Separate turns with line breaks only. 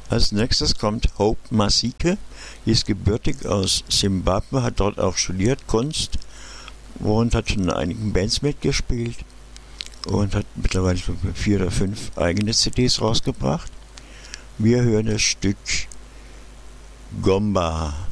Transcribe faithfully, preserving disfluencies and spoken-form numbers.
Als nächstes kommt Hope Masike. Die ist gebürtig aus Simbabwe, hat dort auch studiert, Kunst, und hat schon in einigen Bands mitgespielt und hat mittlerweile vier oder fünf eigene C Ds rausgebracht. Wir hören das Stück Gomba.